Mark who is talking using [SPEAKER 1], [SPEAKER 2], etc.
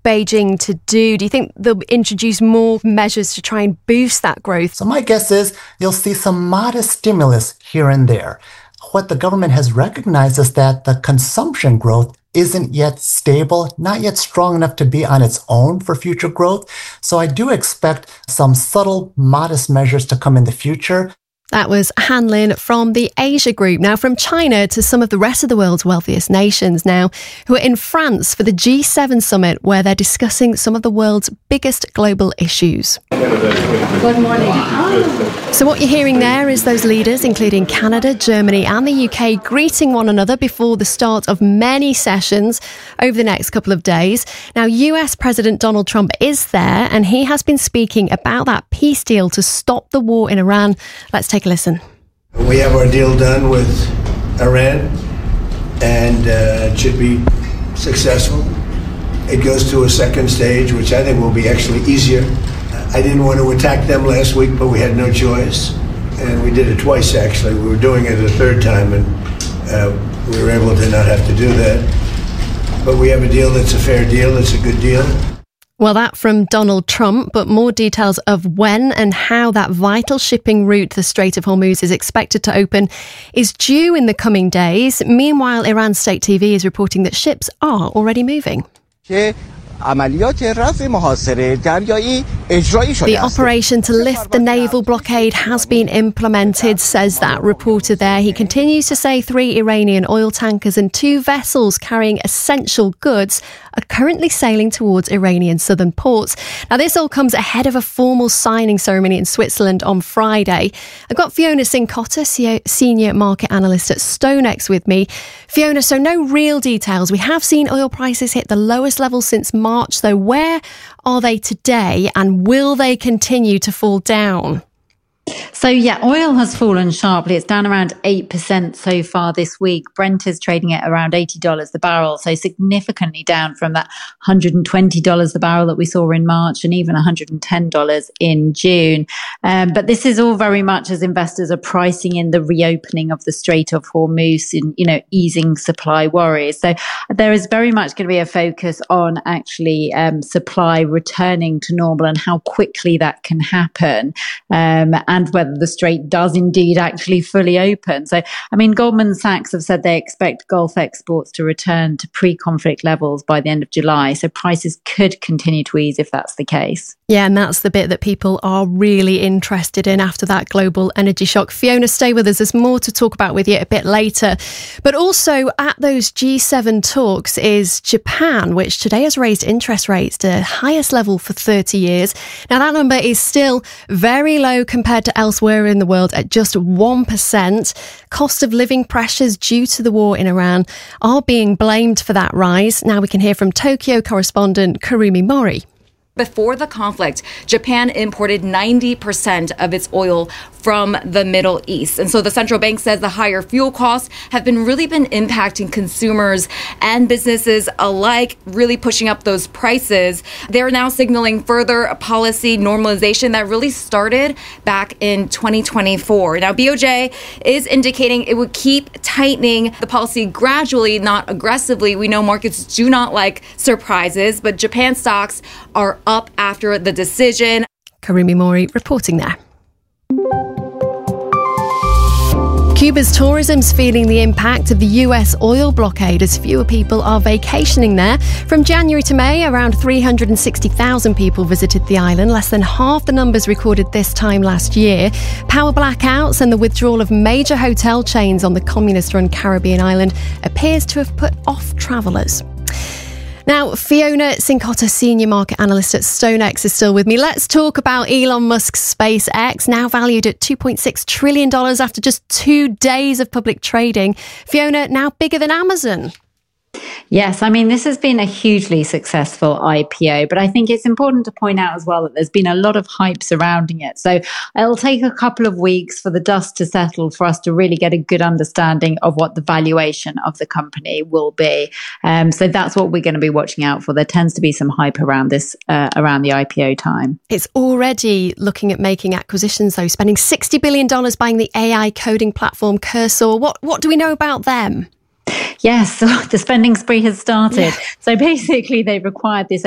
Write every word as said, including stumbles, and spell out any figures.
[SPEAKER 1] Beijing to do? Do you think they'll introduce more measures to try and boost that growth?
[SPEAKER 2] So my guess is you'll see some modest stimulus here and there. What the government has recognized is that the consumption growth isn't yet stable, not yet strong enough to be on its own for future growth. So I do expect some subtle, modest measures to come in the future.
[SPEAKER 1] That was Han Lin from the Asia Group. Now from China to some of the rest of the world's wealthiest nations now, who are in France for the G seven summit, where they're discussing some of the world's biggest global issues.
[SPEAKER 3] Good morning.
[SPEAKER 1] So what you're hearing there is those leaders, including Canada, Germany and the U K, greeting one another before the start of many sessions over the next couple of days. Now, U S President Donald Trump is there, and he has been speaking about that peace deal to stop the war in Iran. Let's take a listen.
[SPEAKER 4] We have our deal done with Iran, and uh, it should be successful. It goes to a second stage, which I think will be actually easier. I didn't want to attack them last week, but we had no choice. And we did it twice, actually. We were doing it a third time, and uh, we were able to not have to do that. But we have a deal that's a fair deal. It's a good deal.
[SPEAKER 1] Well, that from Donald Trump, but more details of when and how that vital shipping route, the Strait of Hormuz, is expected to open is due in the coming days. Meanwhile, Iran State T V is reporting that ships are already moving. The operation to lift the naval blockade has been implemented, says that reporter there. He continues to say three Iranian oil tankers and two vessels carrying essential goods are currently sailing towards Iranian southern ports. Now, this all comes ahead of a formal signing ceremony in Switzerland on Friday. I've got Fiona Cincotta, senior market analyst at StoneX, with me. Fiona, so no real details. We have seen oil prices hit the lowest level since March, though. Where are they today, and will they continue to fall down?
[SPEAKER 3] So, yeah, oil has fallen sharply. It's down around eight percent so far this week. Brent is trading at around eighty dollars the barrel, so significantly down from that one hundred twenty dollars the barrel that we saw in March and even one hundred ten dollars in June. Um, but this is all very much as investors are pricing in the reopening of the Strait of Hormuz and, you know, easing supply worries. So there is very much going to be a focus on actually um, supply returning to normal and how quickly that can happen, um, and whether the strait does indeed actually fully open. So, I mean, Goldman Sachs have said they expect Gulf exports to return to pre-conflict levels by the end of July. So prices could continue to ease if that's the case.
[SPEAKER 1] Yeah, and that's the bit that people are really interested in after that global energy shock. Fiona, stay with us. There's more to talk about with you a bit later. But also at those G seven talks is Japan, which today has raised interest rates to the highest level for thirty years. Now, that number is still very low compared to elsewhere in the world at just one percent. Cost of living pressures due to the war in Iran are being blamed for that rise. Now we can hear from Tokyo correspondent Kurumi Mori.
[SPEAKER 5] Before the conflict, Japan imported ninety percent of its oil from the Middle East. And so the central bank says the higher fuel costs have been really been impacting consumers and businesses alike, really pushing up those prices. They're now signaling further policy normalization that really started back in twenty twenty-four. Now, B O J is indicating it would keep tightening the policy gradually, not aggressively. We know markets do not like surprises, but Japan stocks are up after the decision.
[SPEAKER 1] Kurumi Mori reporting there. Cuba's tourism's feeling the impact of the U S oil blockade as fewer people are vacationing there. From January to May, around three hundred sixty thousand people visited the island, less than half the numbers recorded this time last year. Power blackouts and the withdrawal of major hotel chains on the communist-run Caribbean island appears to have put off travellers. Now, Fiona Cincotta, senior market analyst at StoneX, is still with me. Let's talk about Elon Musk's SpaceX, now valued at two point six trillion dollars after just two days of public trading. Fiona, now bigger than Amazon.
[SPEAKER 3] Yes, I mean, this has been a hugely successful I P O, but I think it's important to point out as well that there's been a lot of hype surrounding it. So it'll take a couple of weeks for the dust to settle for us to really get a good understanding of what the valuation of the company will be. Um, so that's what we're going to be watching out for. There tends to be some hype around this, uh, around the I P O time.
[SPEAKER 1] It's already looking at making acquisitions, though, spending sixty billion dollars buying the A I coding platform Cursor. What, what do we know about them?
[SPEAKER 3] Yes, so the spending spree has started. Yeah. So basically, they've acquired this